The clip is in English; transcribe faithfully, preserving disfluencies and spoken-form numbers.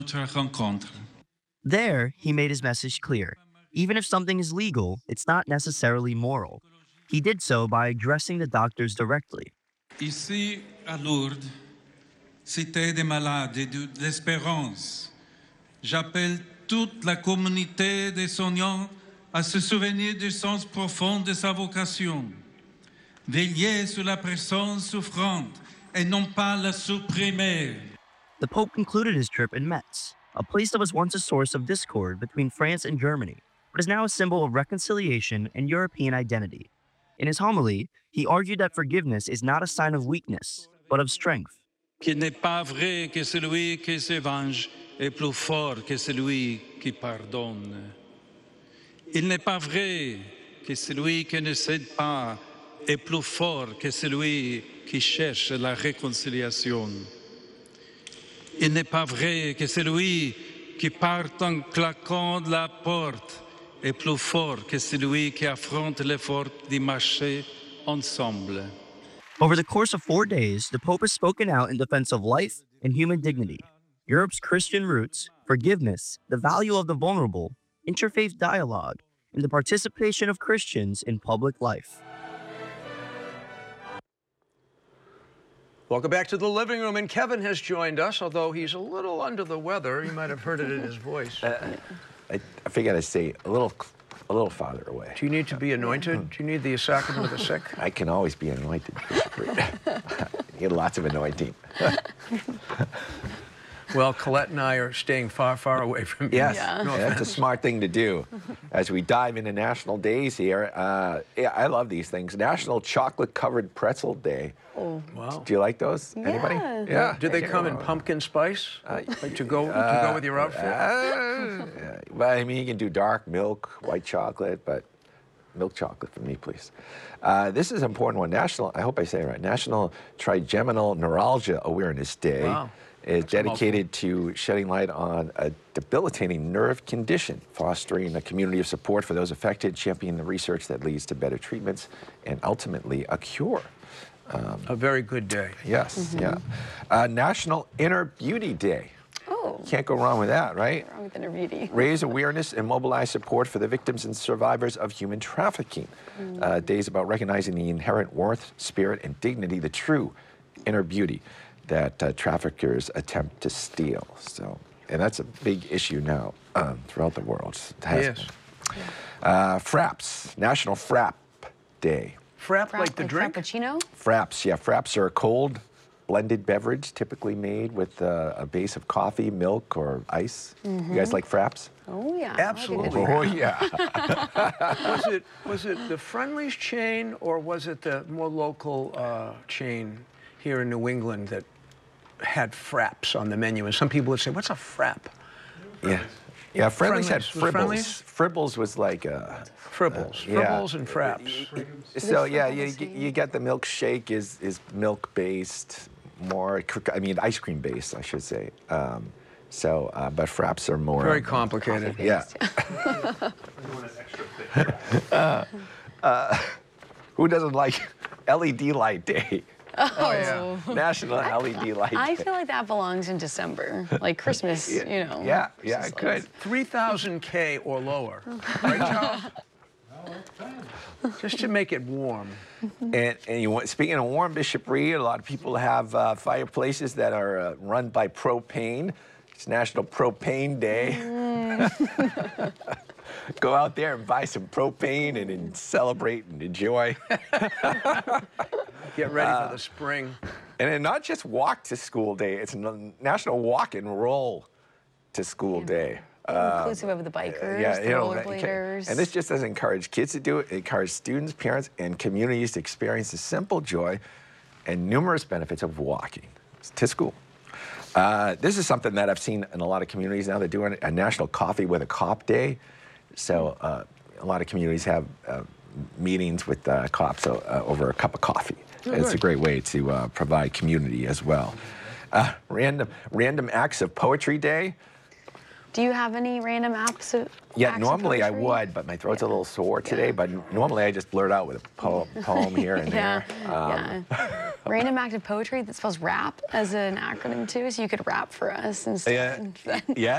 notre rencontre. There, he made his message clear. Even if something is legal, it's not necessarily moral. He did so by addressing the doctors directly. Ici, à Lourdes, cité des malades et de l'espérance, j'appelle toute la communauté des soignants à se souvenir du sens profond de sa vocation. Veiller sur la personne souffrante et non pas la supprimer. The Pope concluded his trip in Metz, a place that was once a source of discord between France and Germany, but is now a symbol of reconciliation and European identity. In his homily, he argued that forgiveness is not a sign of weakness, but of strength. Qu'il n'est pas vrai que celui qui se venge est plus fort que celui qui pardonne. Il n'est pas vrai que celui qui ne cède pas est plus fort que celui qui cherche la réconciliation. Il n'est pas vrai que celui qui part en claquant de la porte est plus fort que celui qui affronte l'effort de marcher ensemble. Over the course of four days, the Pope has spoken out in defense of life and human dignity, Europe's Christian roots, forgiveness, the value of the vulnerable, interfaith dialogue, and the participation of Christians in public life. Welcome back to the living room, and Kevin has joined us, although he's a little under the weather. You might have heard it in his voice. Uh, I, I figured I'd stay a little, a little farther away. Do you need to be anointed? Do you need the sacrament of the sick? I can always be anointed. You get lots of anointing. Well, Colette and I are staying far, far away from you. Yes, Yeah. No that's a offense. smart thing to do. As we dive into national days here, uh, yeah, I love these things. National Chocolate-Covered Pretzel Day. Oh. Wow. Do you like those? Anybody? Yeah. Yeah. Do they come in pumpkin spice? Like to go to go with your outfit? Uh, yeah. Well, I mean, you can do dark milk, white chocolate, but milk chocolate for me, please. Uh, this is an important one. National, I hope I say it right, National Trigeminal Neuralgia Awareness Day. Wow. Is dedicated to shedding light on a debilitating nerve condition, fostering a community of support for those affected, championing the research that leads to better treatments, and ultimately a cure. Um, A very good day. yes, Mm-hmm. yeah. Uh, National Inner Beauty Day. Oh. Can't go wrong with that, right? Wrong with inner beauty. Raise awareness and mobilize support for the victims and survivors of human trafficking. Mm. Uh, days about recognizing the inherent worth, spirit, and dignity, the true inner beauty that uh, traffickers attempt to steal. So, and that's a big issue now um, throughout the world. It has Yes. been. Uh, Fraps, National Frap Day. Frap, Frap- like the drink? Frappuccino? Fraps, yeah, fraps are a cold blended beverage typically made with uh, a base of coffee, milk, or ice. You guys like fraps? Oh, yeah. Absolutely. Oh, yeah. Was it was it the Friendly's chain, or was it the more local uh, chain here in New England that had fraps on the menu? And some people would say, "What's a frap?" Yeah. Yeah, Friendly's had Friendly's. Was Friendly's? Fribbles. Fribbles was like a... Fribbles, yeah. fribbles, and fraps. So yeah, Fribble you, the same? you get the milkshake is is milk based, more I mean ice cream based, I should say. Um, so, uh, but fraps are more Very um, complicated. Yeah. uh, uh, who doesn't like L E D light day? Oh yeah. National L E D light I day. feel like that belongs in December, like Christmas, you know. Yeah, yeah, It's it just could. like- three thousand K or lower, right, Charles? Just to make it warm. And, and you want, speaking of warm, Bishop Reed, a lot of people have uh, fireplaces that are uh, run by propane. It's National Propane Day. Go out there and buy some propane and, and celebrate and enjoy. Get ready for the spring. And then not just walk to school day, it's a National Walk and Roll to School Day. Inclusive of the bikers, the that- rollerbladers. And this just doesn't encourage kids to do it. It encourages students, parents, and communities to experience the simple joy and numerous benefits of walking to school. Uh, this is something that I've seen in a lot of communities now. They're doing a National Coffee with a Cop Day. So uh, a lot of communities have uh, meetings with uh, cops uh, over a cup of coffee. Oh, It's a good. great way to uh, provide community as well. Uh, random, random Acts of Poetry Day. Do you have any random acts of Yeah, acts of normally I poetry? would, but my throat's a Yeah. little sore today. Yeah. But normally I just blurt out with a po- poem here and Yeah, there. Um, yeah. Random act of poetry that spells rap as an acronym too, so you could rap for us instead. yeah, yeah,